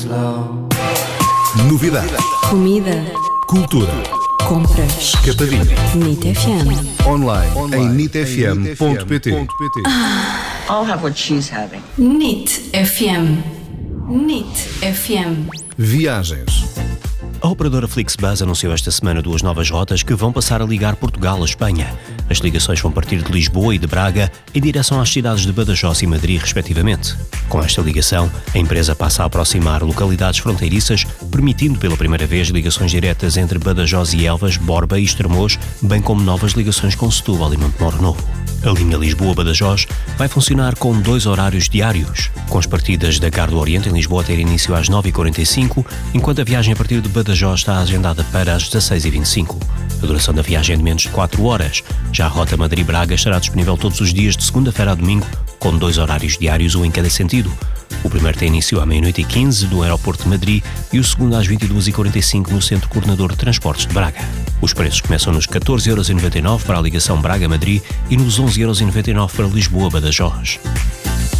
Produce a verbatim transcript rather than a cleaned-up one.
slow. Novidades, Comida, cultura, compras. capadinha. NIT F M. Online, em nit f m ponto p t. I'll have what she's having. NIT F M. NIT F M. Viagens, A operadora Flixbus anunciou esta semana duas novas rotas que vão passar a ligar Portugal à Espanha. As ligações vão partir de Lisboa e de Braga em direção às cidades de Badajoz e Madrid, respectivamente. Com esta ligação, a empresa passa a aproximar localidades fronteiriças, permitindo pela primeira vez ligações diretas entre Badajoz e Elvas, Borba e Estremoz, bem como novas ligações com Setúbal e Montemor Novo. A linha Lisboa-Badajoz vai funcionar com dois horários diários, com as partidas da Gare do Oriente em Lisboa a ter início às nove e quarenta e cinco, enquanto a viagem a partir de Badajoz está agendada para as dezasseis e vinte e cinco. A duração da viagem é de menos de quatro horas. Já a rota Madrid-Braga estará disponível todos os dias de segunda-feira a domingo, com dois horários diários, um em cada sentido. O primeiro tem início à meia-noite e quinze do aeroporto de Madrid e o segundo às vinte e duas e quarenta e cinco no Centro Coordenador de Transportes de Braga. Os preços começam nos catorze euros e noventa e nove para a ligação Braga-Madrid e nos onze euros e noventa e nove para Lisboa-Badajoz.